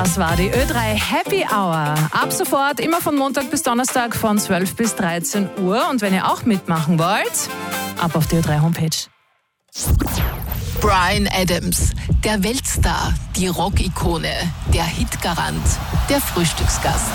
Das war die Ö3 Happy Hour. Ab sofort immer von Montag bis Donnerstag von 12 bis 13 Uhr. Und wenn ihr auch mitmachen wollt, ab auf die Ö3 Homepage. Bryan Adams, der Weltstar, die Rock-Ikone, der Hitgarant, der Frühstücksgast.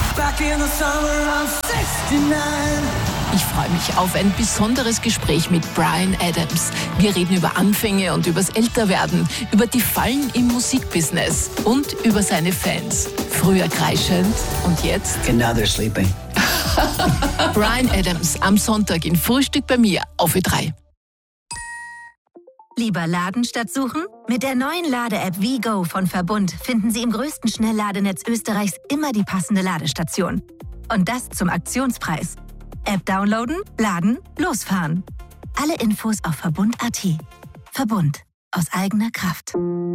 Ich freue mich auf ein besonderes Gespräch mit Bryan Adams. Wir reden über Anfänge und übers Älterwerden, über die Fallen im Musikbusiness und über seine Fans. Früher kreischend und jetzt? And now they're sleeping. Bryan Adams am Sonntag in Frühstück bei mir auf Ö3. Lieber laden statt suchen? Mit der neuen Lade-App WeGo von Verbund finden Sie im größten Schnellladenetz Österreichs immer die passende Ladestation. Und das zum Aktionspreis. App downloaden, laden, losfahren. Alle Infos auf Verbund.at. Verbund. Aus eigener Kraft.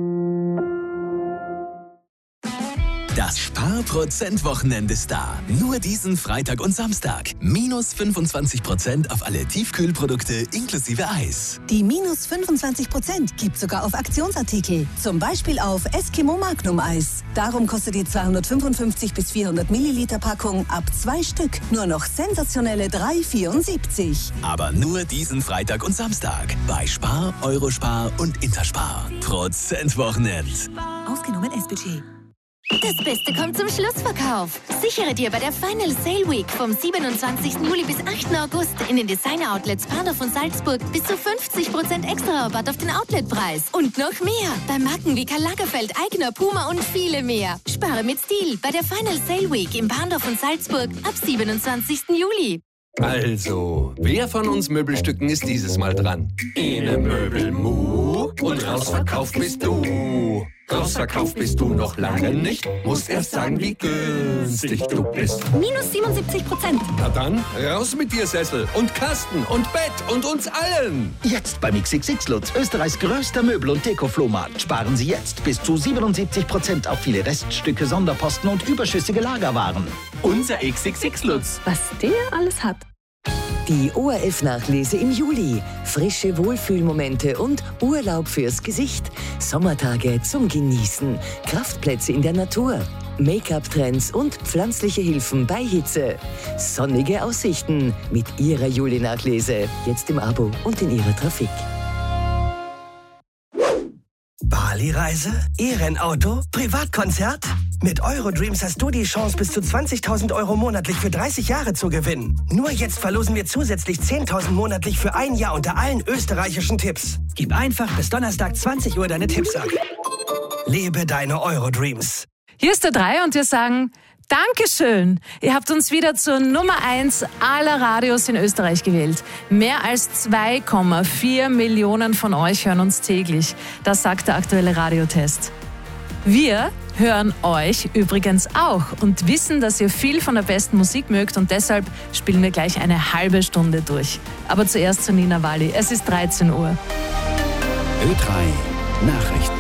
Das Sparprozent-Wochenende ist da. Nur diesen Freitag und Samstag. Minus 25% auf alle Tiefkühlprodukte inklusive Eis. Die minus 25% gibt sogar auf Aktionsartikel. Zum Beispiel auf Eskimo Magnum Eis. Darum kostet die 255 bis 400 Milliliter Packung ab 2 Stück nur noch sensationelle 3,74. Aber nur diesen Freitag und Samstag. Bei Spar, Eurospar und Interspar. Prozentwochenend. Ausgenommen S-Budget. Das Beste kommt zum Schlussverkauf. Sichere dir bei der Final Sale Week vom 27. Juli bis 8. August in den Designer-Outlets Bahnhof und Salzburg bis zu 50% extra Rabatt auf den Outletpreis. Und noch mehr bei Marken wie Karl Lagerfeld, Aigner, Puma und viele mehr. Spare mit Stil bei der Final Sale Week im Bahnhof und Salzburg ab 27. Juli. Also, wer von uns Möbelstücken ist dieses Mal dran? Ene Möbelmu und rausverkauft bist du. Rausverkauft bist du noch lange nicht. Musst erst sagen, wie günstig du bist. Minus 77%. Na dann, raus mit dir, Sessel und Kasten und Bett und uns allen. Jetzt beim XXX Lutz, Österreichs größter Möbel- und Deko-Flohmarkt. Sparen Sie jetzt bis zu 77% auf viele Reststücke, Sonderposten und überschüssige Lagerwaren. Unser XXX Lutz. Was der alles hat. Die ORF-Nachlese im Juli. Frische Wohlfühlmomente und Urlaub fürs Gesicht. Sommertage zum Genießen. Kraftplätze in der Natur. Make-up-Trends und pflanzliche Hilfen bei Hitze. Sonnige Aussichten mit Ihrer Juli-Nachlese. Jetzt im Abo und in Ihrer Trafik. Bali-Reise? E-Rennauto? Privatkonzert? Mit Eurodreams hast du die Chance, bis zu 20.000 € monatlich für 30 Jahre zu gewinnen. Nur jetzt verlosen wir zusätzlich 10.000 monatlich für ein Jahr unter allen österreichischen Tipps. Gib einfach bis Donnerstag 20 Uhr deine Tipps ab. Lebe deine Eurodreams. Hier ist der 3 und wir sagen Dankeschön. Ihr habt uns wieder zur Nummer 1 aller Radios in Österreich gewählt. Mehr als 2,4 Millionen von euch hören uns täglich. Das sagt der aktuelle Radiotest. Wir hören euch übrigens auch und wissen, dass ihr viel von der besten Musik mögt und deshalb spielen wir gleich eine halbe Stunde durch. Aber zuerst zu Nina Walli. Es ist 13 Uhr. Ö3 Nachrichten.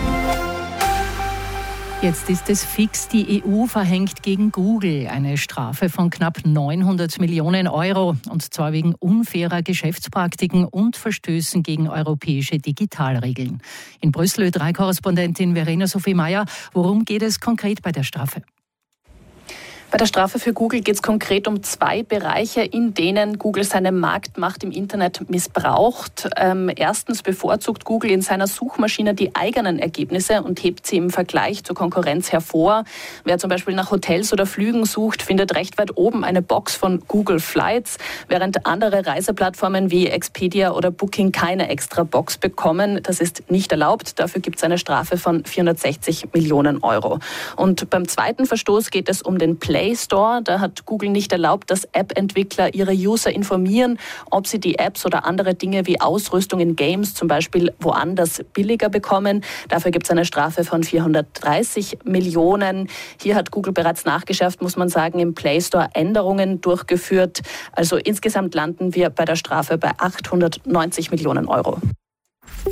Jetzt ist es fix, die EU verhängt gegen Google eine Strafe von knapp 900 Millionen €. Und zwar wegen unfairer Geschäftspraktiken und Verstößen gegen europäische Digitalregeln. In Brüssel Ö3-Korrespondentin Verena Sophie Meyer. Worum geht es konkret bei der Strafe? Bei der Strafe für Google geht es konkret um 2 Bereiche, in denen Google seine Marktmacht im Internet missbraucht. Erstens bevorzugt Google in seiner Suchmaschine die eigenen Ergebnisse und hebt sie im Vergleich zur Konkurrenz hervor. Wer zum Beispiel nach Hotels oder Flügen sucht, findet recht weit oben eine Box von Google Flights, während andere Reiseplattformen wie Expedia oder Booking keine extra Box bekommen. Das ist nicht erlaubt. Dafür gibt es eine Strafe von 460 Millionen €. Und beim zweiten Verstoß geht es um den Play Store. Da hat Google nicht erlaubt, dass App-Entwickler ihre User informieren, ob sie die Apps oder andere Dinge wie Ausrüstung in Games zum Beispiel woanders billiger bekommen. Dafür gibt es eine Strafe von 430 Millionen. Hier hat Google bereits nachgeschärft, muss man sagen, im Play Store Änderungen durchgeführt. Also insgesamt landen wir bei der Strafe bei 890 Millionen €.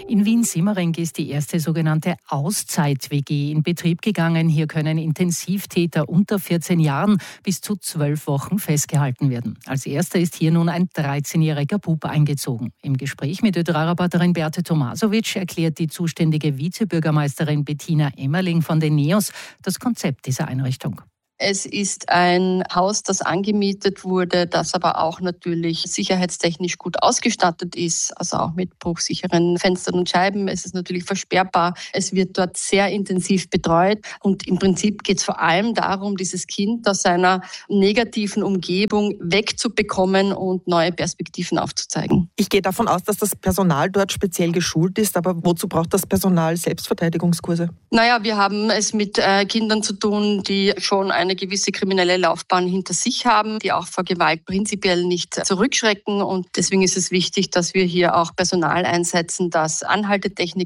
In Wien-Simmering ist die erste sogenannte Auszeit-WG in Betrieb gegangen. Hier können Intensivtäter unter 14 Jahren bis zu 12 Wochen festgehalten werden. Als erster ist hier nun ein 13-jähriger Bub eingezogen. Im Gespräch mit ÖTRA-Reporterin Beate Tomasovic erklärt die zuständige Vizebürgermeisterin Bettina Emmerling von den NEOS das Konzept dieser Einrichtung. Es ist ein Haus, das angemietet wurde, das aber auch natürlich sicherheitstechnisch gut ausgestattet ist, also auch mit bruchsicheren Fenstern und Scheiben. Es ist natürlich versperrbar. Es wird dort sehr intensiv betreut und im Prinzip geht es vor allem darum, dieses Kind aus seiner negativen Umgebung wegzubekommen und neue Perspektiven aufzuzeigen. Ich gehe davon aus, dass das Personal dort speziell geschult ist, aber wozu braucht das Personal Selbstverteidigungskurse? Naja, wir haben es mit Kindern zu tun, die schon eine gewisse kriminelle Laufbahn hinter sich haben, die auch vor Gewalt prinzipiell nicht zurückschrecken. Und deswegen ist es wichtig, dass wir hier auch Personal einsetzen, das Anhaltetechnik